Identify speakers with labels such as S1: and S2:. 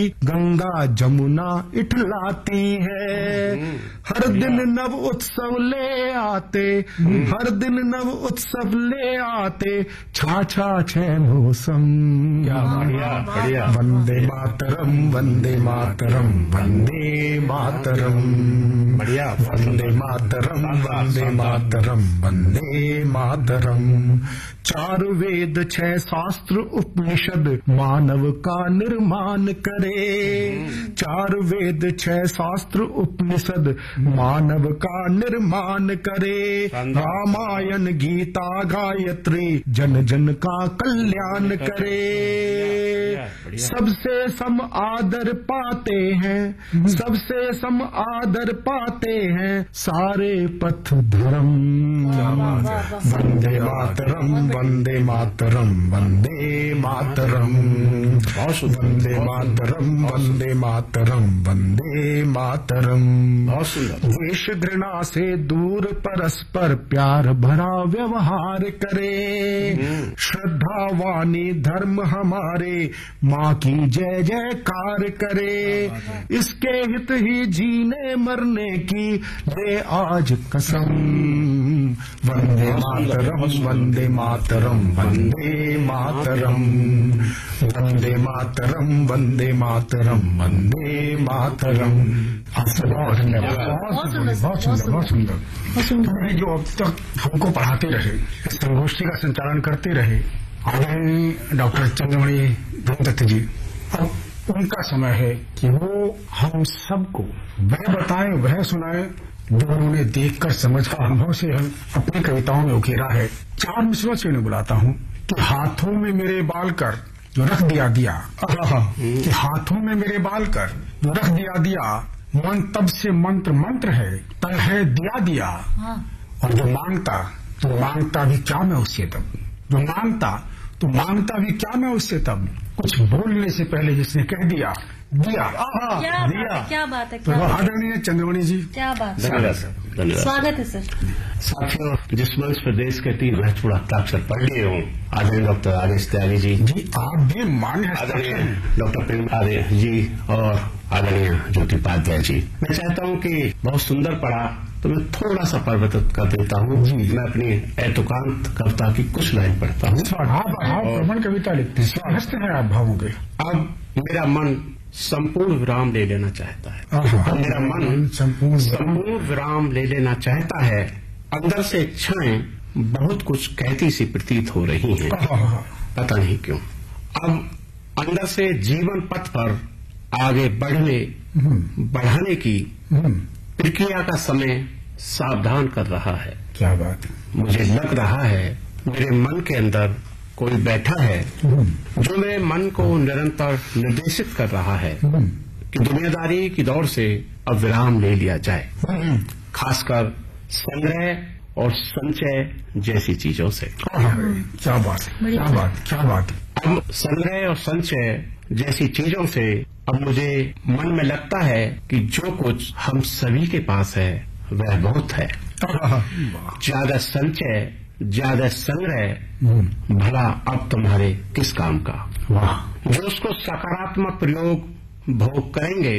S1: गंगा जमुना इठलाती है, हर दिन नव उत्सव ले आते, हर दिन नव उत्सव ले आते, छाछा छह मौसम।
S2: बढ़िया।
S1: वंदे मातरम, वंदे मातरम, वंदे मातरम,
S2: बढ़िया।
S1: वंदे मातरम, वंदे मातरम, वंदे मातरम। चार वेद छह शास्त्र उपनिषद मानव का निर्माण करे, चार वेद छह शास्त्र उपनिषद मानव का निर्माण करे, रामायण गीता गायत्री जन जन का कल्याण करे। सबसे सम आदर पाते हैं, सबसे सम आदर पाते हैं सारे पथ धर्म। वंदे मातरम, वंदे मातरम, वंदे मातरम, वंदे मातरम, वंदे मातरम, वंदे मातरम।
S2: बहुत सुंदर।
S1: द्वेष घृणा से दूर परस्पर प्यार भरा व्यवहार करे, श्रद्धा वाणी धर्म हमारे माँ की जय जयकार करे, इसके हित ही जीने मरने की दे आज कसम। वंदे मातरम, वंदे मातरम, वंदे मातरम, वंदे मातरम, वंदे मातरम, वंदे मातरम। आपसे बहुत धन्यवाद। बहुत सुंदर, बहुत सुंदर, बहुत सुंदर। जो अब तक हमको पढ़ाते रहे, संगोष्ठी का संचालन करते रहे, आदरणीय डॉक्टर चंद्रमणि धूमदत्त जी, अब उनका समय है कि वो हम सबको वह बताएं, वह सुनाएं जो उन्होंने देखकर समझकर अनुभव से हम अपनी कविताओं में उकेरा है। चार मिसरों से उन्हें बुलाता हूँ कि हाथों में मेरे बाल कर जो रख दिया दिया, कि हाथों में मेरे बाल कर जो रख दिया दिया, मन तब से मंत्र मंत्र है, तय है दिया दिया। और जो मांगता तो मांगता भी क्या मैं उससे तब, जो मांगता तो मांगता भी क्या मैं उससे तब, कुछ बोलने से पहले जिसने कह दिया दिया।
S3: क्या बात है,
S1: तो आदरणीय चंद्रमणि जी,
S3: क्या बात है।
S2: धन्यवाद सर, धन्यवाद।
S3: स्वागत है सर।
S2: साथियों, जिस मंच पर देश के 3 महत्वपूर्ण हस्ताक्षर पढ़ लिए हूँ, आदरणीय डॉक्टर आदेश त्यागी जी,
S1: आप भी मान्य
S2: आदरणीय डॉक्टर प्रेम आर्य जी और आदरणीय ज्योति उपाध्याय जी, मैं चाहता हूँ कि बहुत सुंदर पढ़ा तो मैं थोड़ा सा परिवर्तित कर देता हूँ। मैं अपनी एतुकांत कविता की कुछ लाइन पढ़ता हूँ।
S1: आप भ्रमण कविता लिखते हैं, आप भावों के।
S2: अब मेरा मन संपूर्ण विराम ले लेना चाहता है, मेरा मन संपूर्ण विराम ले लेना चाहता है, अंदर से इच्छाएं बहुत कुछ कहती सी प्रतीत हो रही हैं, पता नहीं क्यों। अब अंदर से जीवन पथ पर आगे बढ़ाने की प्रक्रिया का समय सावधान कर रहा है।
S1: क्या बात है।
S2: मुझे लग रहा है मेरे मन के अंदर कोई बैठा है जो मेरे मन को निरंतर निर्देशित कर रहा है कि दुनियादारी की दौड़ से अब विराम ले लिया जाए, खासकर संग्रह और संचय जैसी चीजों से।
S1: क्या बात, क्या बात, क्या बात।
S2: अब संग्रह और संचय जैसी चीजों से अब मुझे मन में लगता है कि जो कुछ हम सभी के पास है वह बहुत है। ज्यादा संचय, ज्यादा संग्रह भला अब तुम्हारे किस काम का। जो उसको सकारात्मक प्रयोग भोग करेंगे